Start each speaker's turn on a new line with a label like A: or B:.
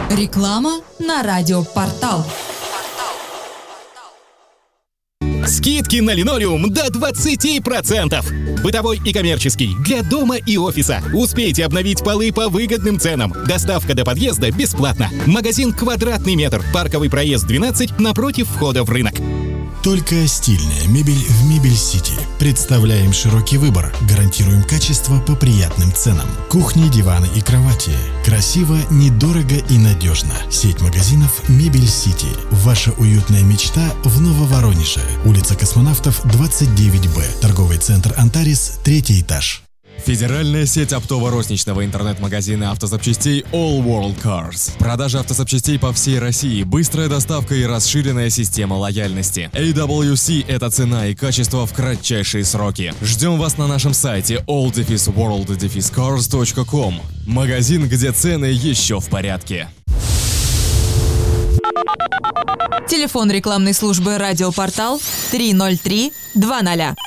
A: Реклама на радиопортал.
B: Скидки на линолеум до 20%. Бытовой и коммерческий, для дома и офиса. Успейте обновить полы по выгодным ценам. Доставка до подъезда бесплатна. Магазин «Квадратный метр». Парковый проезд 12 напротив входа в рынок.
C: Только стильная мебель в Мебель-Сити. Представляем широкий выбор, гарантируем качество по приятным ценам. Кухни, диваны и кровати. Красиво, недорого и надежно. Сеть магазинов Мебель-Сити. Ваша уютная мечта в Нововоронеже. Улица Космонавтов, 29Б. Торговый центр «Антарис», 3-й этаж.
D: Федеральная сеть оптово-розничного интернет-магазина автозапчастей All World Cars. Продажа автозапчастей по всей России, быстрая доставка и расширенная система лояльности. AWC – это цена и качество в кратчайшие сроки. Ждем вас на нашем сайте all-world-cars.com. Магазин, где цены еще в порядке.
A: Телефон рекламной службы «Радиопортал» 303 20.